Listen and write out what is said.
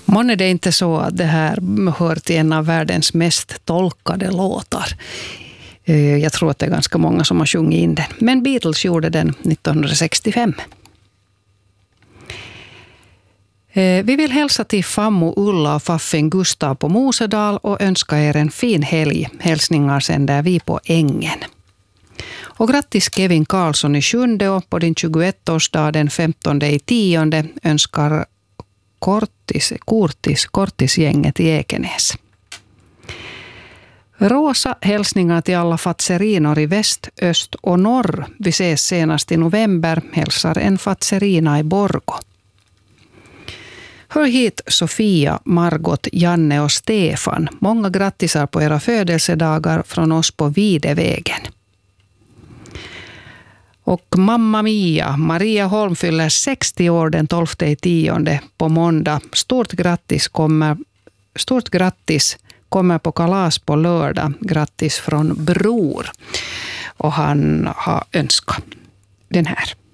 Men är det inte så att det här hör till en av världens mest tolkade låtar? Jag tror att det är ganska många som har sjungit in den. Men Beatles gjorde den 1965. Vi vill hälsa till Fammo Ulla och Faffen Gustav på Mosedal och önska er en fin helg. Hälsningar sänder vi på Ängen. Och grattis Kevin Karlsson i 7:e och på din 21-årsdag den 15/10 önskar Kortisgänget i Ekenäs. Rosa hälsningar till alla fatserinor i väst, öst och norr. Vi ses senast i november, hälsar en fatserina i Borgo. Hör hit Sofia, Margot, Janne och Stefan. Många grattisar på era födelsedagar från oss på Videvägen. Och mamma Mia, Maria Holm fyller 60 år den 12/10 på måndag. Stort grattis kommer på kalas på lördag. Grattis från Bror. Och han har önskat den här.